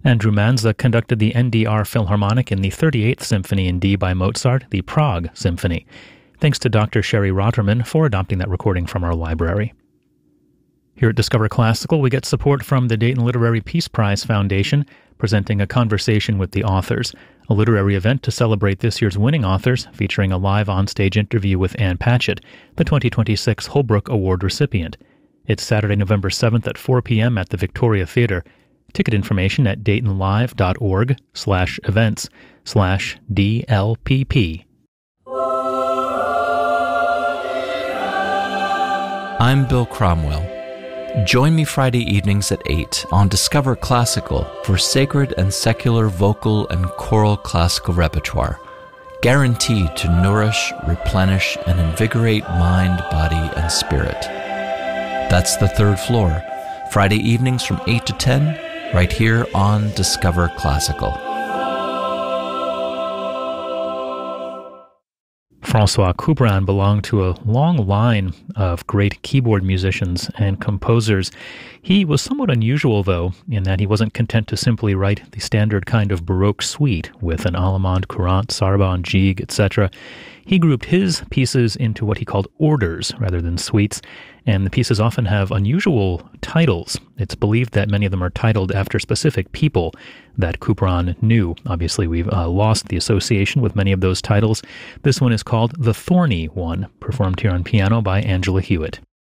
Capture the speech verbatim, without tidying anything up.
Andrew Manza conducted the N D R Philharmonic in the thirty-eighth Symphony in D by Mozart, the Prague Symphony. Thanks to Doctor Sherry Rotterman for adopting that recording from our library. Here at Discover Classical, we get support from the Dayton Literary Peace Prize Foundation, presenting a conversation with the authors, a literary event to celebrate this year's winning authors, featuring a live onstage interview with Ann Patchett, the twenty twenty-six Holbrook Award recipient. It's Saturday, November seventh at four p.m. at the Victoria Theater. Ticket information at daytonlive.org slash events slash DLPP. I'm Bill Cromwell. Join me Friday evenings at eight on Discover Classical for sacred and secular vocal and choral classical repertoire, guaranteed to nourish, replenish, and invigorate mind, body, and spirit. That's the third floor, Friday evenings from eight to ten, right here on Discover Classical. Francois Couperin belonged to a long line of great keyboard musicians and composers. He was somewhat unusual, though, in that he wasn't content to simply write the standard kind of Baroque suite with an allemande, courante, sarabande, gigue, et cetera. He grouped his pieces into what he called orders rather than suites, and the pieces often have unusual titles. It's believed that many of them are titled after specific people that Couperin knew. Obviously, we've uh, lost the association with many of those titles. This one is called The Thorny One, performed here on piano by Angela Hewitt.